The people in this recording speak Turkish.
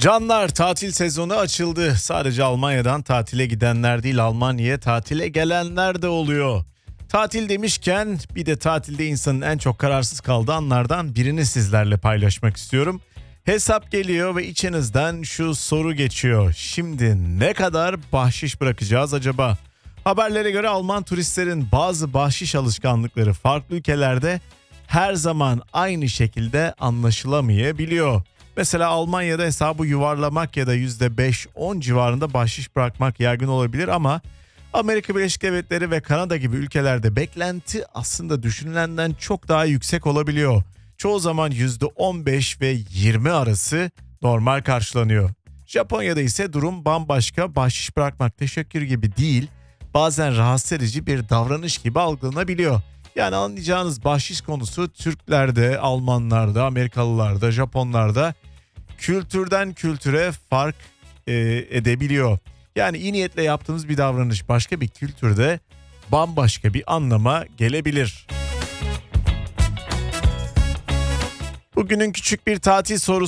Canlar, tatil sezonu açıldı. Sadece Almanya'dan tatile gidenler değil, Almanya'ya tatile gelenler de oluyor. Tatil demişken bir de tatilde insanın en çok kararsız kaldığı anlardan birini sizlerle paylaşmak istiyorum. Hesap geliyor ve içinizden şu soru geçiyor. Şimdi ne kadar bahşiş bırakacağız acaba? Haberlere göre Alman turistlerin bazı bahşiş alışkanlıkları farklı ülkelerde her zaman aynı şekilde anlaşılamayabiliyor. Mesela Almanya'da hesabı yuvarlamak ya da %5-10 civarında bahşiş bırakmak yaygın olabilir ama Amerika Birleşik Devletleri ve Kanada gibi ülkelerde beklenti aslında düşünülenden çok daha yüksek olabiliyor. Çoğu zaman %15 ve 20 arası normal karşılanıyor. Japonya'da ise durum bambaşka. Bahşiş bırakmak teşekkür gibi değil, bazen rahatsız edici bir davranış gibi algılanabiliyor. Yani anlayacağınız bahşiş konusu Türklerde, Almanlarda, Amerikalılarda, Japonlarda kültürden kültüre fark edebiliyor. Yani iyi niyetle yaptığınız bir davranış başka bir kültürde bambaşka bir anlama gelebilir. Bugünün küçük bir tatil sorusu.